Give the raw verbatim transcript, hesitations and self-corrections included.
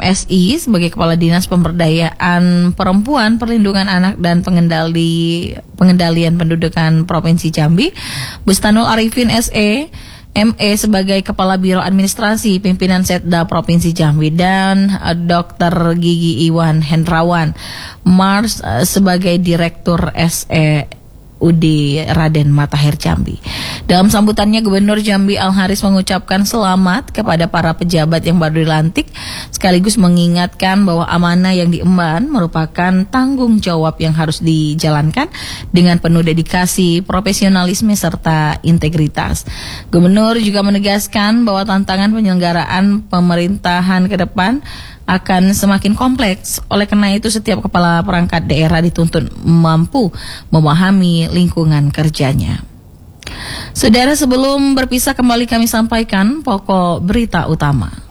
S I sebagai Kepala Dinas Pemberdayaan Perempuan, Perlindungan Anak dan Pengendali Pengendalian Pendudukan Provinsi Jambi, Bustanul Arifin S E M E sebagai Kepala Biro Administrasi Pimpinan Setda Provinsi Jambi, dan uh, Dokter Gigi Iwan Hendrawan Mars uh, sebagai Direktur S E U D Raden Matahir Jambi. Dalam sambutannya, Gubernur Jambi Al Haris mengucapkan selamat kepada para pejabat yang baru dilantik, sekaligus mengingatkan bahwa amanah yang diemban merupakan tanggung jawab yang harus dijalankan dengan penuh dedikasi, profesionalisme serta integritas. Gubernur juga menegaskan bahwa tantangan penyelenggaraan pemerintahan ke depan akan semakin kompleks. Oleh karena itu, setiap kepala perangkat daerah dituntut mampu memahami lingkungan kerjanya. Saudara, sebelum berpisah kembali kami sampaikan pokok berita utama.